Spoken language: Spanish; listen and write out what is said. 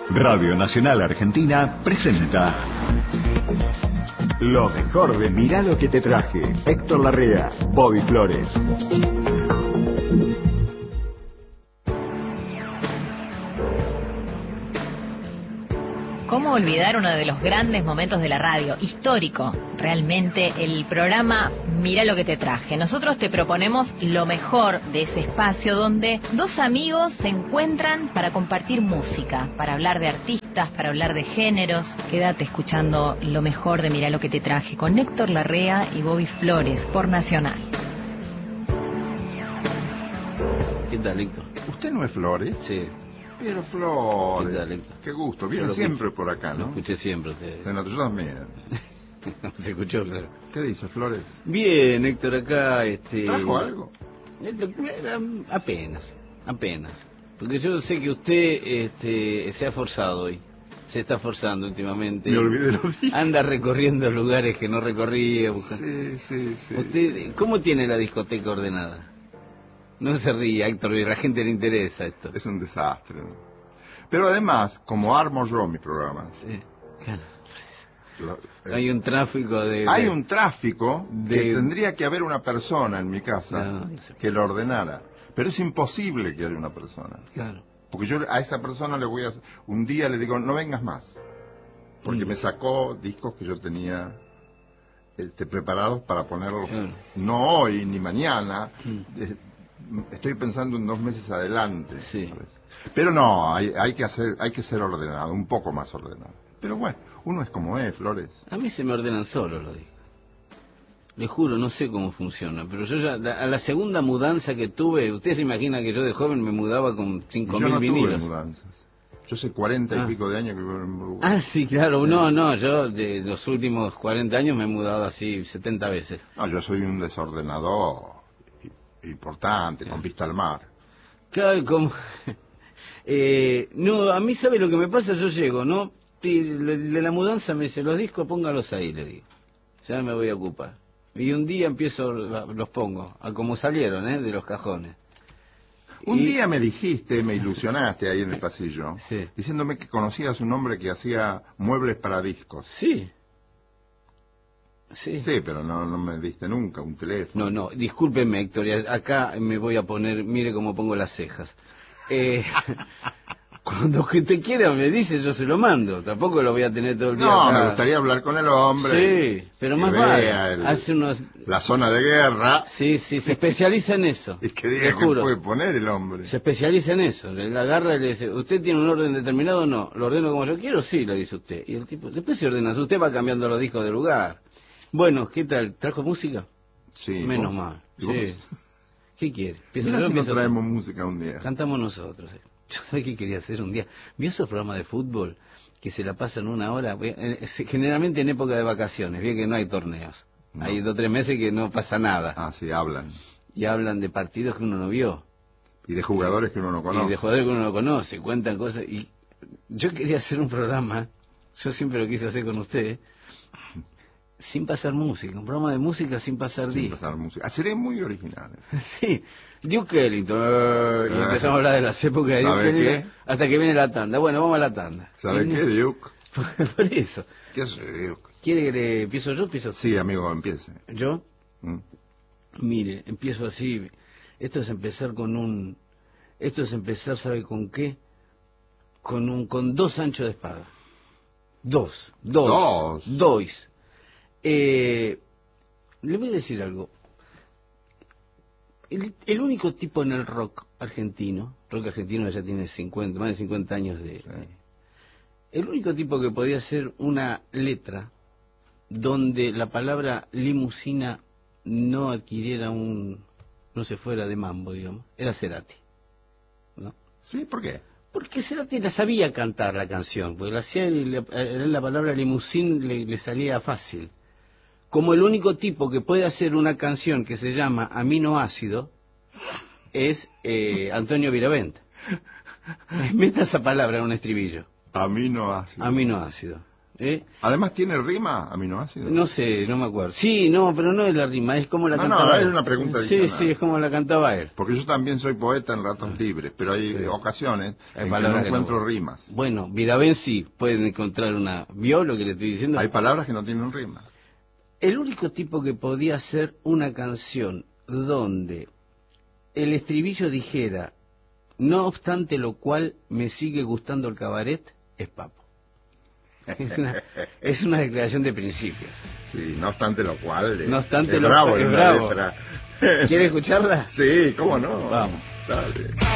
Radio Nacional Argentina presenta lo mejor de Mirá lo que te traje. Héctor Larrea, Bobby Flores. ¿Cómo olvidar uno de los grandes momentos de la radio? Histórico, realmente, el programa Mirá lo que te traje. Nosotros te proponemos lo mejor de ese espacio donde dos amigos se encuentran para compartir música, para hablar de artistas, para hablar de géneros. Quédate escuchando lo mejor de Mirá lo que te traje con Héctor Larrea y Bobby Flores por Nacional. ¿Qué tal, Héctor? ¿Usted no es Flores? Sí. Pero Flores, ¿Qué tal, Héctor? qué gusto, viene siempre por acá, ¿no? Lo escuché siempre usted. Se notó, yo también. Se escuchó, claro. ¿Qué dice, Flores? Bien, Héctor, acá, ¿Trajo algo? Apenas. Porque yo sé que usted, se ha forzado hoy. Se está forzando últimamente. Me olvidé lo dije. Anda recorriendo lugares que no recorría. Sí. ¿Usted cómo tiene la discoteca ordenada? No se ría, Héctor, y a la gente le interesa esto. Es un desastre, ¿no? Pero además, como armo yo mi programa. Sí, claro. Hay un tráfico Hay un tráfico que tendría que haber una persona en mi casa que lo ordenara. Pero es imposible que haya una persona. Claro. Porque yo a esa persona le voy a... Un día le digo, no vengas más. Porque me sacó discos que yo tenía preparados para ponerlos. Claro. No hoy ni mañana. Estoy pensando en 2 meses adelante. Sí. Pero no, hay que ser ordenado, un poco más ordenado. Pero bueno, uno es como es, Flores. A mí se me ordenan solos los discos. Le juro, no sé cómo funciona, pero yo ya, a la segunda mudanza que tuve, usted se imagina que yo de joven me mudaba con 5.000 vinilos. Yo no tuve mudanzas. Yo hace 40 y pico de años que vivo en Uruguay. Ah, sí, claro. No, yo de los últimos 40 años me he mudado así 70 veces. No, yo soy un desordenador importante, con vista al mar. Claro, como... no, a mí, ¿sabe lo que me pasa? Yo llego, ¿no? De la mudanza me dice, los discos póngalos ahí, le digo. Ya me voy a ocupar. Y un día los pongo, a como salieron, de los cajones. Un día me dijiste, me ilusionaste ahí en el pasillo, sí, diciéndome que conocías un hombre que hacía muebles para discos. Sí, pero no me diste nunca un teléfono. No, discúlpeme, Héctor, acá me voy a poner, mire cómo pongo las cejas. Cuando que te quiera me dice, yo se lo mando, tampoco lo voy a tener todo el día. No, acá. Me gustaría hablar con el hombre. Sí, pero más vale. Hace la zona de guerra. Sí, se especializa en eso. Y que diga que puede poner el hombre. Se especializa en eso. Le agarra y le dice, ¿usted tiene un orden determinado o no? ¿Lo ordeno como yo quiero? Sí, le dice usted. Y el tipo, después se ordena, usted va cambiando los discos de lugar. Bueno, ¿qué tal? ¿Trajo música? Sí. Menos mal. Sí. ¿Qué quiere? Mira si nos traemos música un día. Cantamos nosotros. Yo sabía qué quería hacer un día. ¿Vio esos programas de fútbol que se la pasan 1 hora? Generalmente en época de vacaciones. Bien que no hay torneos. No. Hay 2 o 3 meses que no pasa nada. Ah, sí, hablan. Y hablan de partidos que uno no vio. Y de jugadores que uno no conoce. Y de jugadores que uno no conoce. Cuentan cosas. Y yo quería hacer un programa, yo siempre lo quise hacer con usted, sin pasar música, un programa de música sin pasar discos. Sin pasar música. Seré muy original. Sí, Duke Ellington. Y empezamos a hablar de las épocas de Duke Ellington hasta que viene la tanda. Bueno, vamos a la tanda. ¿Sabe qué, Duke? Por eso. ¿Qué hace, Duke? ¿Quiere que le empiezo yo? Sí, amigo, empiece. ¿Yo? Mire, empiezo así. Esto es empezar ¿sabe con qué? Con 2 anchos de espada. Dos. Le voy a decir algo. El único tipo en el rock argentino ya tiene más de 50 años el único tipo que podía hacer una letra donde la palabra limusina no adquiriera no se fuera de mambo, digamos, era Cerati, ¿no? Sí, ¿por qué? Porque Cerati la sabía cantar la canción, porque la palabra limusín le salía fácil. Como el único tipo que puede hacer una canción que se llama Aminoácido es Antonio Viravent. Meta esa palabra en un estribillo. Aminoácido. Aminoácido. Además tiene rima, aminoácidos. No sé, no me acuerdo. Sí, no, pero no es la rima, es como la cantaba él. Es una pregunta Sí, adicional. sí, es como la cantaba él. Porque yo también soy poeta en ratos libres, pero hay ocasiones en que no encuentro rimas. Bueno, Viravén sí, pueden encontrar una... ¿Vio lo que le estoy diciendo? Hay palabras que no tienen rima. El único tipo que podía hacer una canción donde el estribillo dijera, no obstante lo cual me sigue gustando el cabaret, es Papo. Es una declaración de principios. Sí, no obstante lo cual... No obstante es lo bravo, cual, es una bravo. letra. ¿Quiere escucharla? Sí, cómo no. Vamos. Dale.